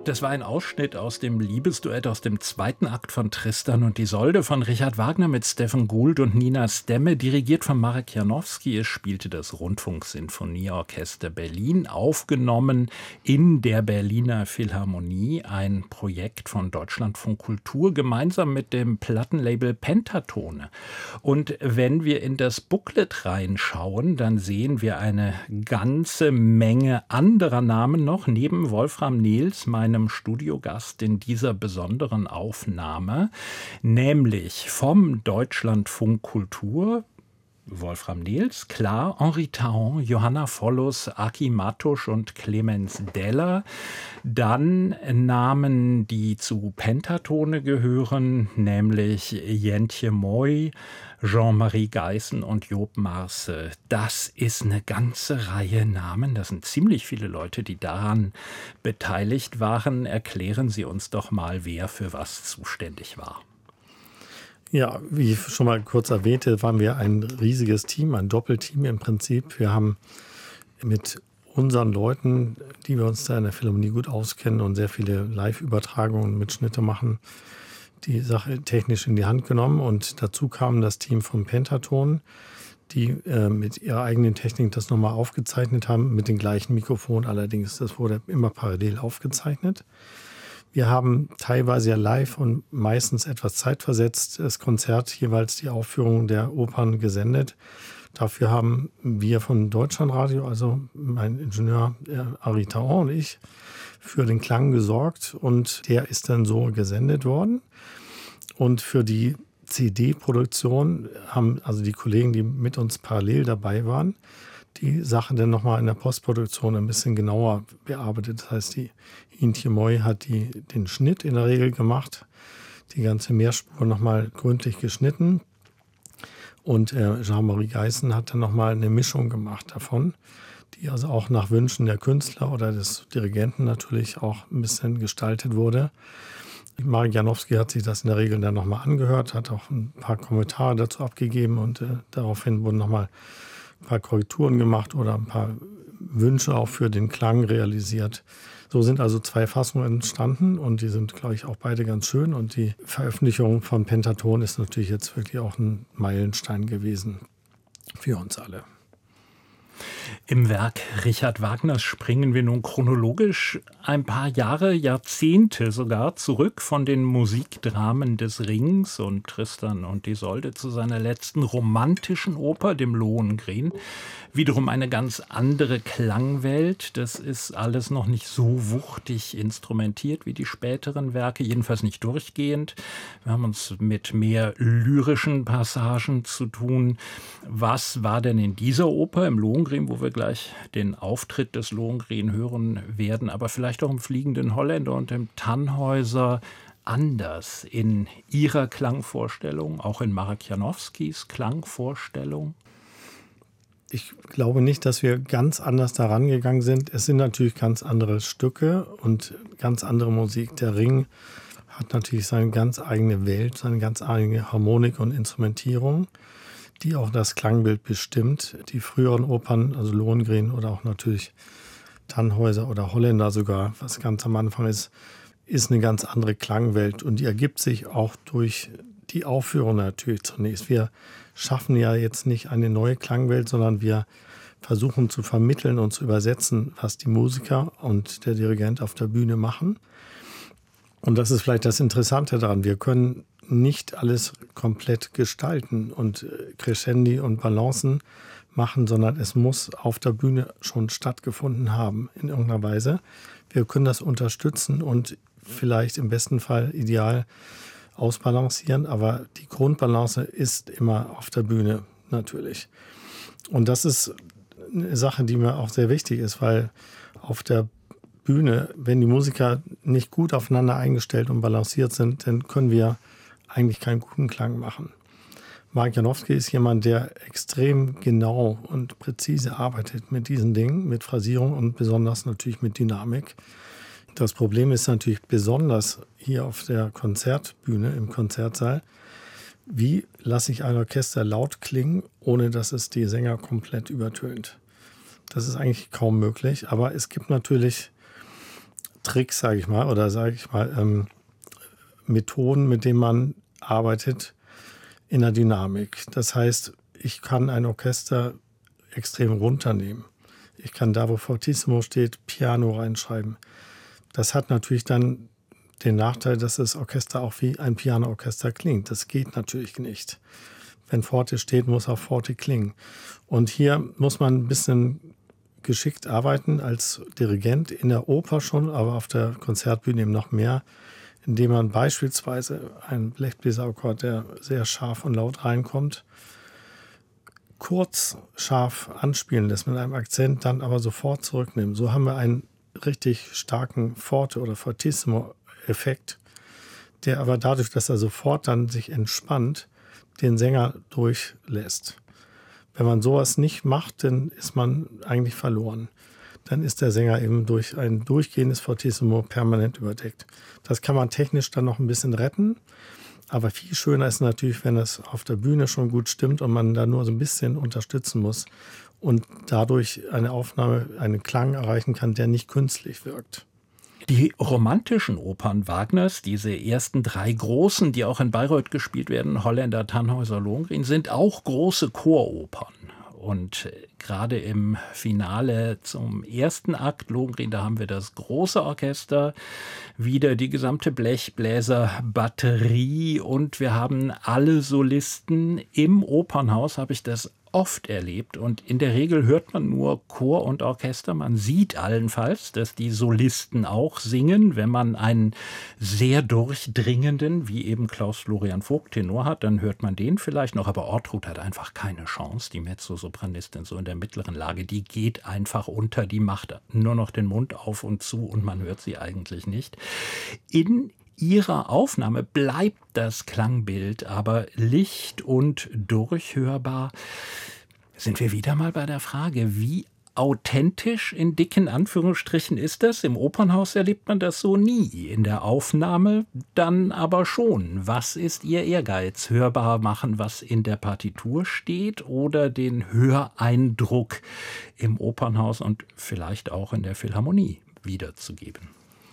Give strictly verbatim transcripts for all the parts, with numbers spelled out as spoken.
Das war ein Ausschnitt aus dem Liebesduett aus dem zweiten Akt von Tristan und Isolde von Richard Wagner mit Stephen Gould und Nina Stemme, dirigiert von Marek Janowski. Es spielte das Rundfunksinfonieorchester Berlin, aufgenommen in der Berliner Philharmonie, ein Projekt von Deutschlandfunk Kultur gemeinsam mit dem Plattenlabel Pentatone. Und wenn wir in das Booklet reinschauen, dann sehen wir eine ganze Menge anderer Namen noch, neben Wolfram Nehls, meinem Studiogast in dieser besonderen Aufnahme, nämlich vom Deutschlandfunk Kultur, Wolfram Nehls, klar, Henri Taon, Johanna Follus, Aki Matusch und Clemens Deller. Dann Namen, die zu Pentatone gehören, nämlich Jentje Moy, Jean-Marie Geißen und Job Marse. Das ist eine ganze Reihe Namen. Das sind ziemlich viele Leute, die daran beteiligt waren. Erklären Sie uns doch mal, wer für was zuständig war. Ja, wie ich schon mal kurz erwähnte, waren wir ein riesiges Team, ein Doppelteam im Prinzip. Wir haben mit unseren Leuten, die wir uns da in der Philharmonie gut auskennen und sehr viele Live-Übertragungen, Mitschnitte machen, die Sache technisch in die Hand genommen. Und dazu kam das Team von Pentaton, die äh, mit ihrer eigenen Technik das nochmal aufgezeichnet haben, mit den gleichen Mikrofonen. Allerdings, das wurde immer parallel aufgezeichnet. Wir haben teilweise ja live und meistens etwas zeitversetzt das Konzert, jeweils die Aufführung der Opern gesendet. Dafür haben wir von Deutschlandradio, also mein Ingenieur Henri Taon und ich, für den Klang gesorgt und der ist dann so gesendet worden. Und für die C D-Produktion haben also die Kollegen, die mit uns parallel dabei waren, die Sache dann nochmal in der Postproduktion ein bisschen genauer bearbeitet. Das heißt, die Jentje Moy hat die, den Schnitt in der Regel gemacht, die ganze Mehrspur nochmal gründlich geschnitten. Und äh, Jean-Marie Geißen hat dann nochmal eine Mischung gemacht davon, die also auch nach Wünschen der Künstler oder des Dirigenten natürlich auch ein bisschen gestaltet wurde. Marek Janowski hat sich das in der Regel dann nochmal angehört, hat auch ein paar Kommentare dazu abgegeben und äh, daraufhin wurden nochmal ein paar Korrekturen gemacht oder ein paar Wünsche auch für den Klang realisiert. So sind also zwei Fassungen entstanden und die sind, glaube ich, auch beide ganz schön. Und die Veröffentlichung von Pentaton ist natürlich jetzt wirklich auch ein Meilenstein gewesen für uns alle. Im Werk Richard Wagners springen wir nun chronologisch ein paar Jahre, Jahrzehnte sogar zurück von den Musikdramen des Rings und Tristan und Isolde zu seiner letzten romantischen Oper, dem Lohengrin. Wiederum eine ganz andere Klangwelt. Das ist alles noch nicht so wuchtig instrumentiert wie die späteren Werke, jedenfalls nicht durchgehend. Wir haben uns mit mehr lyrischen Passagen zu tun. Was war denn in dieser Oper, im Lohengrin, wo wir gleich den Auftritt des Lohengrin hören werden, aber vielleicht auch im Fliegenden Holländer und im Tannhäuser anders in Ihrer Klangvorstellung, auch in Marek Janowskis Klangvorstellung? Ich glaube nicht, dass wir ganz anders daran gegangen sind. Es sind natürlich ganz andere Stücke und ganz andere Musik. Der Ring hat natürlich seine ganz eigene Welt, seine ganz eigene Harmonik und Instrumentierung, die auch das Klangbild bestimmt. Die früheren Opern, also Lohengrin oder auch natürlich Tannhäuser oder Holländer sogar, was ganz am Anfang ist, ist eine ganz andere Klangwelt und die ergibt sich auch durch die Aufführung natürlich zunächst. Wir schaffen ja jetzt nicht eine neue Klangwelt, sondern wir versuchen zu vermitteln und zu übersetzen, was die Musiker und der Dirigent auf der Bühne machen. Und das ist vielleicht das Interessante daran. Wir können nicht alles komplett gestalten und Crescendi und Balancen machen, sondern es muss auf der Bühne schon stattgefunden haben in irgendeiner Weise. Wir können das unterstützen und vielleicht im besten Fall ideal ausbalancieren, aber die Grundbalance ist immer auf der Bühne natürlich. Und das ist eine Sache, die mir auch sehr wichtig ist, weil auf der Bühne, wenn die Musiker nicht gut aufeinander eingestellt und balanciert sind, dann können wir eigentlich keinen guten Klang machen. Marek Janowski ist jemand, der extrem genau und präzise arbeitet mit diesen Dingen, mit Phrasierung und besonders natürlich mit Dynamik. Das Problem ist natürlich besonders hier auf der Konzertbühne, im Konzertsaal, wie lasse ich ein Orchester laut klingen, ohne dass es die Sänger komplett übertönt. Das ist eigentlich kaum möglich, aber es gibt natürlich Tricks, sage ich mal, oder sage ich mal, ähm, Methoden, mit denen man arbeitet in der Dynamik. Das heißt, ich kann ein Orchester extrem runternehmen. Ich kann da, wo Fortissimo steht, Piano reinschreiben. Das hat natürlich dann den Nachteil, dass das Orchester auch wie ein Pianoorchester klingt. Das geht natürlich nicht. Wenn Forte steht, muss auch Forte klingen. Und hier muss man ein bisschen geschickt arbeiten als Dirigent, in der Oper schon, aber auf der Konzertbühne eben noch mehr, indem man beispielsweise einen Blechbläserakkord, der sehr scharf und laut reinkommt, kurz scharf anspielen lässt mit einem Akzent, dann aber sofort zurücknimmt. So haben wir einen richtig starken Forte- oder Fortissimo-Effekt, der aber dadurch, dass er sofort dann sich entspannt, den Sänger durchlässt. Wenn man sowas nicht macht, dann ist man eigentlich verloren. Dann ist der Sänger eben durch ein durchgehendes Fortissimo permanent überdeckt. Das kann man technisch dann noch ein bisschen retten. Aber viel schöner ist natürlich, wenn es auf der Bühne schon gut stimmt und man da nur so ein bisschen unterstützen muss und dadurch eine Aufnahme, einen Klang erreichen kann, der nicht künstlich wirkt. Die romantischen Opern Wagners, diese ersten drei großen, die auch in Bayreuth gespielt werden, Holländer, Tannhäuser, Lohengrin, sind auch große Choropern. Und gerade im Finale zum ersten Akt, Lohengrin, da haben wir das große Orchester, wieder die gesamte Blechbläserbatterie und wir haben alle Solisten. Im Opernhaus habe ich das oft erlebt und in der Regel hört man nur Chor und Orchester. Man sieht allenfalls, dass die Solisten auch singen. Wenn man einen sehr durchdringenden, wie eben Klaus-Florian Vogt, Tenor hat, dann hört man den vielleicht noch. Aber Ortrud hat einfach keine Chance. Die Mezzosopranistin so in der mittleren Lage, die geht einfach unter. Die macht nur noch den Mund auf und zu und man hört sie eigentlich nicht. In ihrer Aufnahme bleibt das Klangbild aber licht und durchhörbar. Sind wir wieder mal bei der Frage, wie authentisch in dicken Anführungsstrichen ist das? Im Opernhaus erlebt man das so nie. In der Aufnahme dann aber schon. Was ist Ihr Ehrgeiz? Hörbar machen, was in der Partitur steht oder den Höreindruck im Opernhaus und vielleicht auch in der Philharmonie wiederzugeben?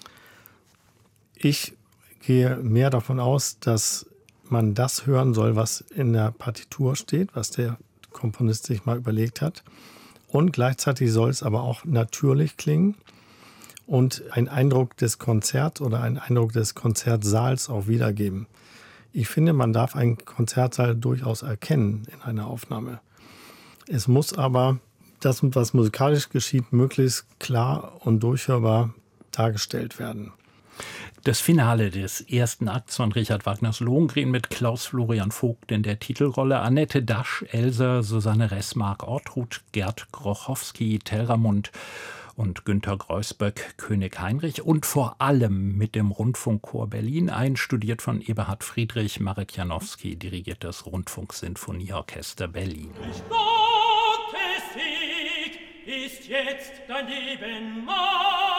Ich gehe mehr davon aus, dass man das hören soll, was in der Partitur steht, was der Komponist sich mal überlegt hat. Und gleichzeitig soll es aber auch natürlich klingen und einen Eindruck des Konzerts oder einen Eindruck des Konzertsaals auch wiedergeben. Ich finde, man darf einen Konzertsaal durchaus erkennen in einer Aufnahme. Es muss aber das, was musikalisch geschieht, möglichst klar und durchhörbar dargestellt werden. Das Finale des ersten Akts von Richard Wagners Lohengrin mit Klaus-Florian Vogt in der Titelrolle, Annette Dasch, Elsa, Susanne Ressmark, Ortrud, Gerd Grochowski, Telramund und Günter Greusböck, König Heinrich und vor allem mit dem Rundfunkchor Berlin, einstudiert von Eberhard Friedrich. Marek Janowski dirigiert das Rundfunksinfonieorchester Berlin. Durch Gottes Sieg ist jetzt dein Leben mein.